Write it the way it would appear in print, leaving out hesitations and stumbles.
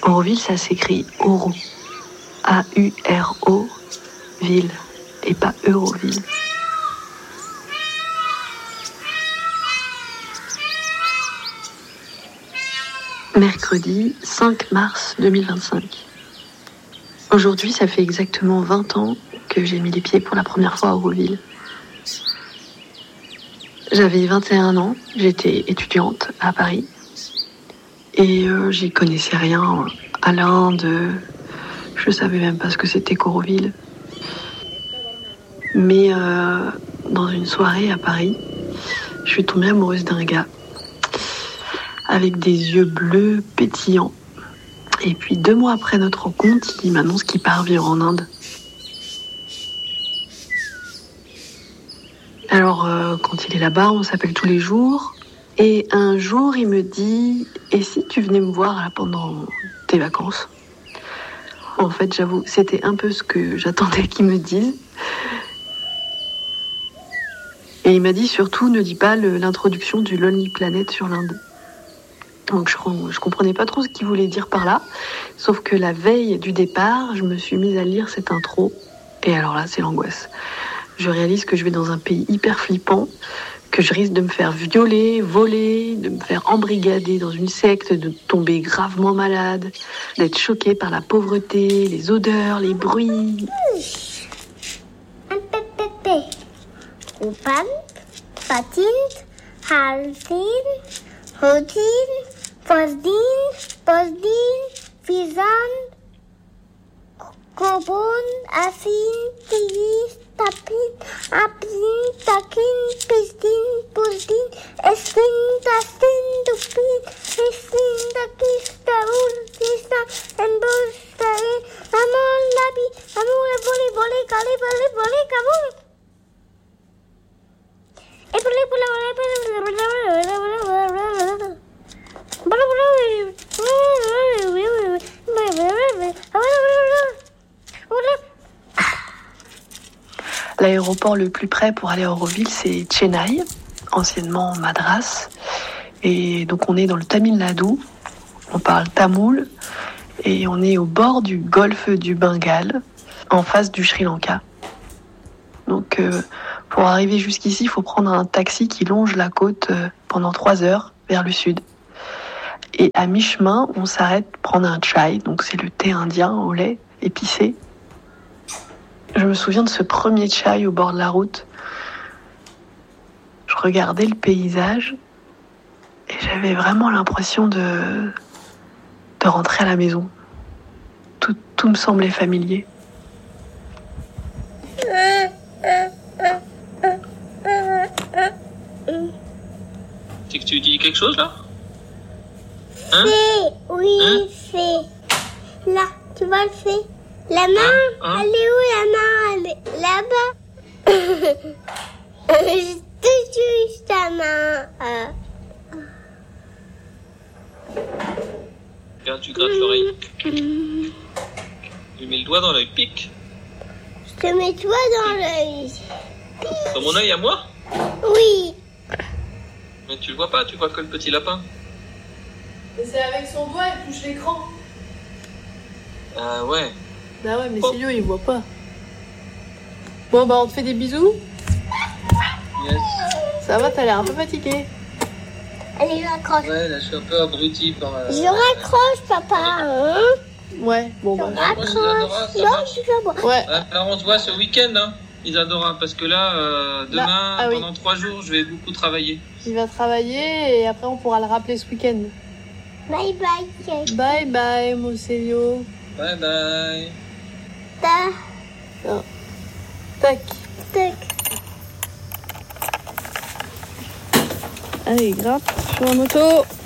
Auroville, ça s'écrit Auro. A-U-R-O, ville, et pas Euroville. Mercredi 5 mars 2025. Aujourd'hui, ça fait exactement 20 ans que j'ai mis les pieds pour la première fois à Auroville. J'avais 21 ans, j'étais étudiante à Paris et j'y connaissais rien à l'Inde. Je savais même pas ce que c'était qu'Auroville. Mais dans une soirée à Paris, je suis tombée amoureuse d'un gars avec des yeux bleus pétillants. Et puis 2 mois après notre rencontre, il m'annonce qu'il part vivre en Inde. Alors quand il est là-bas, on s'appelle tous les jours. Et un jour, il me dit « Et si tu venais me voir là, pendant tes vacances ?» En fait, j'avoue, c'était un peu ce que j'attendais qu'il me dise. Et il m'a dit surtout, ne dis pas l'introduction du Lonely Planet sur l'Inde. Donc je comprenais pas trop ce qu'il voulait dire par là. Sauf que la veille du départ, je me suis mise à lire cette intro. Et alors là, c'est l'angoisse. Je réalise que je vais dans un pays hyper flippant, que je risque de me faire violer, voler, de me faire embrigader dans une secte, de tomber gravement malade, d'être choquée par la pauvreté, les odeurs, les bruits. Upan, patin, haltin, hotin, posdin, fizan, kobon, asin, tigis, tapin, apin, takin, pistin, pustin, estin, tastin, dupin, estin, takis, taul, tista, embos, tare, amol, labi, amol, boli, kali, boli, kabul. L'aéroport le plus près pour aller à Auroville, c'est Chennai, anciennement Madras. Et donc on est dans le Tamil Nadu, on parle tamoul, et on est au bord du golfe du Bengale, en face du Sri Lanka. Donc pour arriver jusqu'ici, il faut prendre un taxi qui longe la côte pendant 3 heures vers le sud. Et à mi-chemin, on s'arrête prendre un chai, donc c'est le thé indien au lait épicé. Je me souviens de ce premier chai au bord de la route. Je regardais le paysage et j'avais vraiment l'impression de rentrer à la maison. Tout me semblait familier. C'est que tu dis quelque chose là? Hein? Fais, oui, hein? fais. Là, tu vois le fait. La main, hein? elle est où la main? Elle est là-bas. Je te touche ta main. Regarde, tu grattes l'oreille. Tu mets le doigt dans l'œil, pique. Je te mets toi dans l'œil. Dans mon œil à moi? Oui. Mais tu le vois pas, tu vois que le petit lapin. Mais c'est avec son doigt, il touche l'écran. Ah ouais. Bah ouais, mais Célio, il voit pas. Bon, bah on te fait des bisous. Yes. Ça va, t'as l'air un peu fatigué. Allez, je raccroche. Ouais, là je suis un peu abruti par... Je raccroche, papa. Hein? Ouais, bon bah. Moi, Isadora, ça Non, marche. je vais voir. Ouais. Alors on se voit ce week-end, hein, Isadora, parce que là, demain, ah oui. pendant 3 jours, je vais beaucoup travailler. Il va travailler et après on pourra le rappeler ce week-end. Bye bye. Bye bye, mon Célio. Bye bye. Tac. Tac. Allez, grappe sur la moto.